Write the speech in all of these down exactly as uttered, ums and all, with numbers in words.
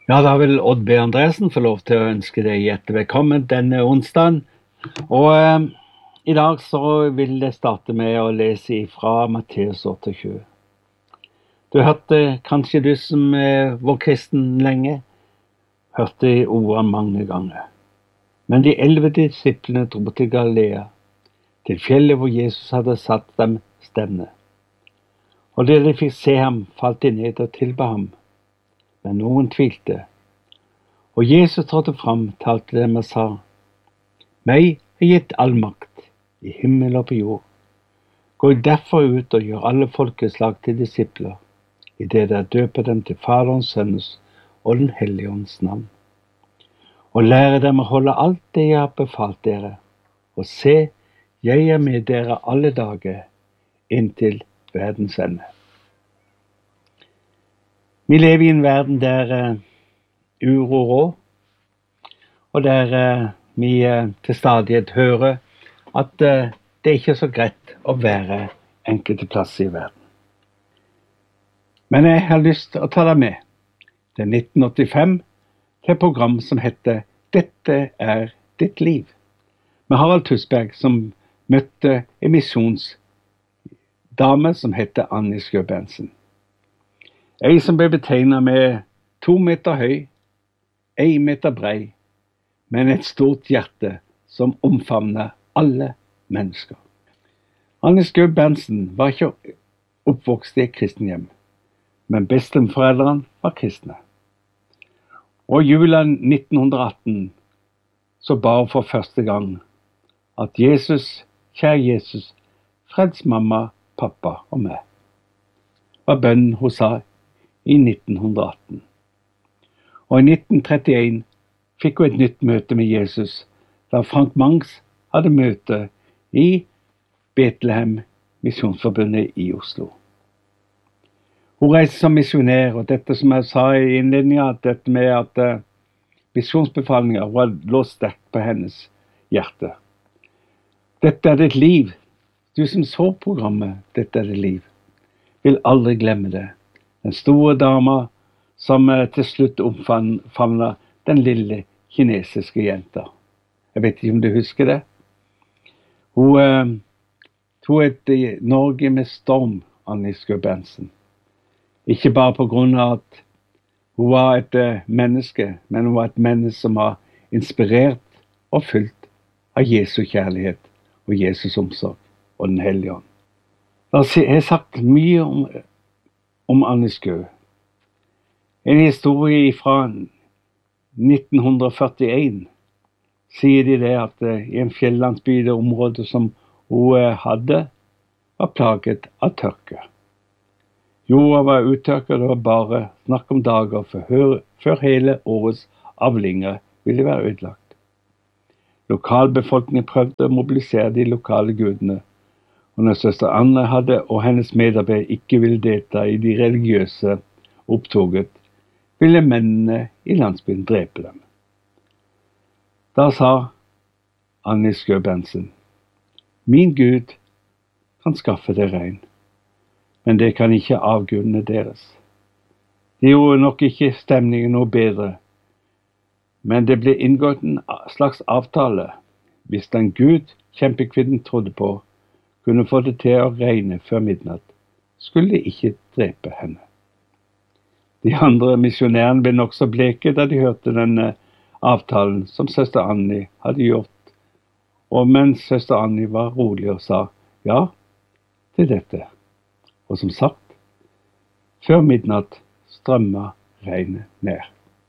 Ja, da vil Odd B. Andresen få lov til å ønske deg hjertelig velkommen denne onsdagen. Og eh, i dag så vil jeg starte med å lese fra Matteus åttiåtte. Du hørte, kanskje du som eh, var kristen lenge, hørte ordene mange ganger. Men de elleve disiplene dro til Galilea, til fjellet hvor Jesus hadde satt dem stevne. Og da de fikk se ham, falt de ned og tilba ham. Men noen tvilte. Og Jesus trådte fram, talte dem og sa: Meg er gitt all makt i himmel og på jord. Gå derfor ut og gjør alle folkeslag til disipler, i det dere døper dem til Faderens, Sønnens og Den hellige ånds navn. Og lære dem å holde alt det jeg har befalt dere. Og se, jeg er med dere alle dager, inntil verdens ende. Vi lever i en verden der uh, uro rår, og der uh, vi uh, til stadighet hører at uh, det ikke er så greit å være enkelte plasser i verden. Men jeg har lyst til å ta deg med til nitten åttifem til et program som heter Dette er ditt liv, med Harald Tusberg, som møtte en misjonsdame som heter Annie Skø-Bentzen. Jeg som ble betegnet med to meter høy, en meter brei, men et stort hjerte som omfavner alle mennesker. Annie Skø-Bentzen var ikke oppvokst i et kristenhjem, men besteforeldrene var kristne. Og julen nitten atten så ba hun for første gang at Jesus, kjære Jesus, freds mamma, pappa og meg. Var bønnen hun sa i nitten atten. Og i nitten trettien fikk hun et nytt møte med Jesus, da Frank Mangs hadde møte i Betlehem Misjonsforbundet i Oslo. Hun reiste som misjonær, og dette som jeg sa i innledningen, at dette med at uh, misjonsbefalinger var lå sterkt på hennes hjerte. Dette er ditt liv. Du som så programmet, dette er ditt liv, vil aldri glemme det. Den store dama som uh, til slutt omfavnet den lille kinesiske jenta. Jeg vet ikke om du husker det. Hun uh, tog et uh, Norge med storm, Annie Skø-Bentzen. Ikke bare på grunn av at hun var et uh, menneske, men hun var et menneske som var inspirert og fylt av Jesu kjærlighet og Jesus omsorg og Den hellige ånd. Jeg har sagt mye om, om Annie Skø. En historie fra nitten førtien sier de det at uh, i en fjellandsby i det området som hun uh, hadde, var plaget av tørke. Jorda var uttørket, det var bare snakk om dager før, før hele årets avlinger ville være ødelagt. Lokalbefolkningen prøvde å mobilisere de lokale gudene, og når søster Anne hadde og hennes medarbeidere ikke ville delta i de religiøse opptoget, ville mennene i landsbyen drepe dem. Da sa Annie Skø-Bentzen: Min Gud kan skaffe det regn, men det kan ikke avgudene deres. Det gjorde nok ikke stemningen noe bedre, men det ble inngått en slags avtale. Hvis den Gud kjempekvinnen trodde på, kunne få det til å regne før midnatt, skulle de ikke drepe henne. De andre misjonærene ble nok så bleke da de hørte denne avtalen som søster Annie hadde gjort, og mens søster Annie var rolig og sa ja til dette. Og som sagt, før midnatt strømmet regnet ned.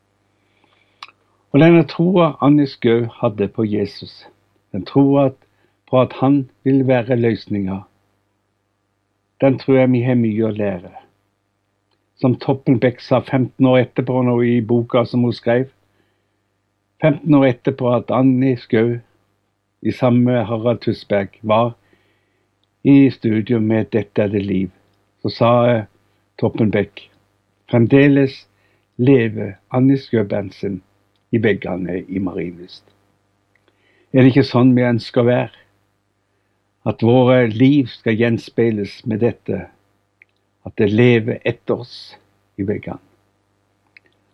Og denne troa Annie Skø hadde på Jesus, den troa på at han vil være løsninga, den tror jeg vi har mye å lære. Som Toppenbæk sa femten år etterpå nå i boka som hun skrev, femten år etterpå at Annie Skø i samme Harald Tusberg var i studio med Dette er det liv, så sa Toppenbæk: fremdeles lever Annie Skø-Bentzen i veggene i Marienlyst. Er det ikke sånn vi ønsker å være? At våre liv skal gjenspeiles med dette, at det lever etter oss i veggene.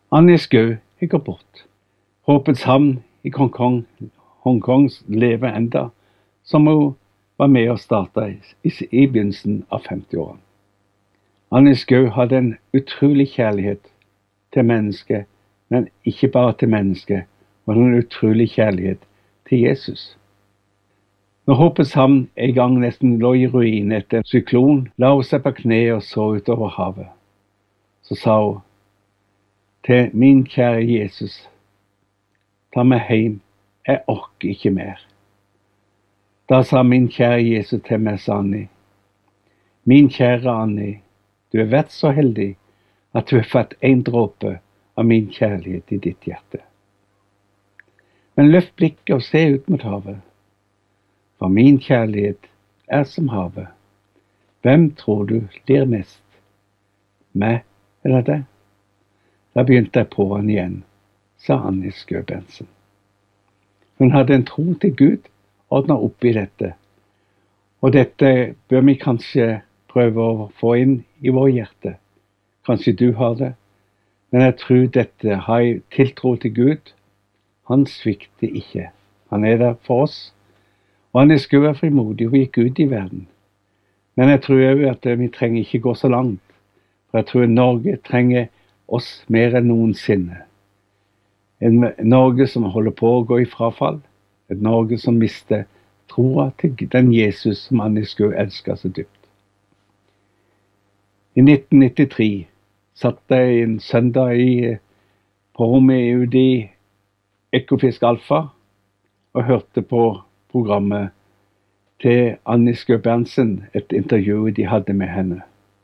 Annie Skau er gått bort. Håpets havn i Hongkong, Hongkongs lever enda, som hun var med å starte i, i begynnelsen av femti-årene. Annie Skau hadde en utrolig kjærlighet til mennesket, men ikke bare til mennesket, men en utrolig kjærlighet til Jesus. Når Håpets havn en gang nesten lå i ruin etter en syklon, la hun seg på kne og så utover havet. Så sa hun til min kjære Jesus, ta meg hjem, jeg orker ikke mer. Da sa min kjære Jesus til meg, sa Annie, min kjære Annie, du har vært så heldig at du har fått en dråpe av min kjærlighet i ditt hjerte. Men løft blikket og se ut mot havet, for min kjærlighet er som havet. Hvem tror du lir mest? Meg eller det? Da begynte jeg på han igjen, sa Annie Skau Bentsen. Hun hadde en tro til Gud, ordnet opp i dette. Og dette bør vi kanskje prøve å få inn i vår hjerte. Kanskje du har det, men jeg tror dette har jeg tiltro til Gud. Han svikter ikke. Han er der for oss. Og Annie Skau er frimodig og gikk ut i verden. Men jeg tror også at vi trenger ikke gå så langt. For jeg tror Norge trenger oss mer enn noensinne. En Norge som holder på å gå i frafall. Et Norge som mister troa til den Jesus som Annie Skau elsker så dypt. I nitten nittitre satt jeg en søndag i, på rommet ute i Ekofisk Alfa og hørte på programmet til Annie Skau Bentsen, et intervju de hadde med henne.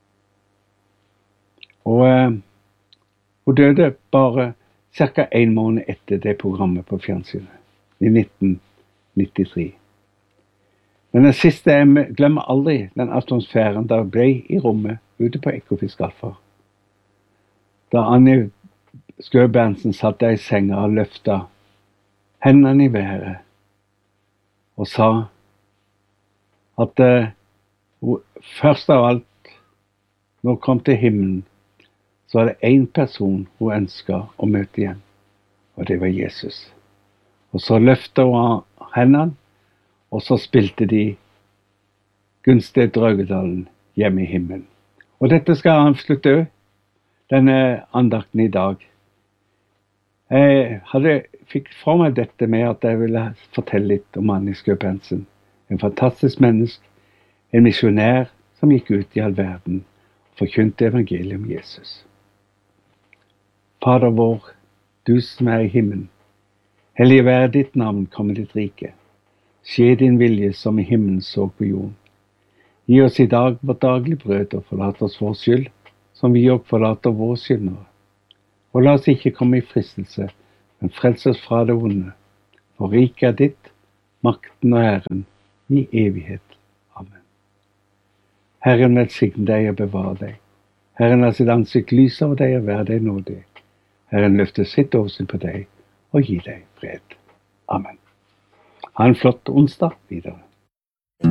Og eh, hun døde bare ca. en måned etter det programmet på fjernsynet, i nitten nittitre. Men den siste, jeg glemmer aldri den atmosfæren da jeg ble i rommet ute på Ekofisk Alfa. Da Annie Skau Bentsen satt der i senga og løftet hendene i været og sa at uh, først av alt, når hun kom til himmelen, så var det en person hun ønsket å møte igjen, og det var Jesus. Og så løftet hun hendene, og så spilte de Gunstedt Draugodalen hjemme i himmelen. Og dette skal han slutte også, denne andakten i dag. Jeg hadde, fikk fra meg dette med at jeg ville fortelle litt om Annie Skau Bentsen. En fantastisk menneske, en misjonær som gikk ut i all verden og forkynte evangeliet om Jesus. Fader vår, du som er i himmelen, hellig være ditt navn, komme ditt rike. Skje din vilje som i himmelen så på jorden. Gi oss i dag vårt daglig brød og forlat oss vår skyld, som vi også forlater våre skyldnere. Og la oss ikke komme i fristelse, men frels oss fra det onde. For riket er ditt, makten og æren i evighet. Amen. Herren velsigne deg og bevare deg. Herren la sitt ansikt lyse over deg og være deg nådig. Herren løfter sitt åsyn på deg og gi deg fred. Amen. Ha en flott onsdag videre.